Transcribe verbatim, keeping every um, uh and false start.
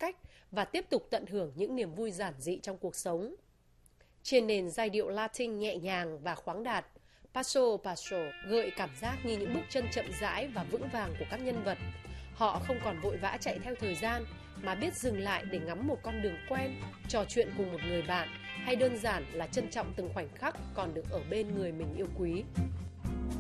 cách và tiếp tục tận hưởng những niềm vui giản dị trong cuộc sống. Trên nền giai điệu Latin nhẹ nhàng và khoáng đạt, Paso Paso gợi cảm giác như những bước chân chậm rãi và vững vàng của các nhân vật. Họ không còn vội vã chạy theo thời gian, mà biết dừng lại để ngắm một con đường quen, trò chuyện cùng một người bạn, hay đơn giản là trân trọng từng khoảnh khắc còn được ở bên người mình yêu quý.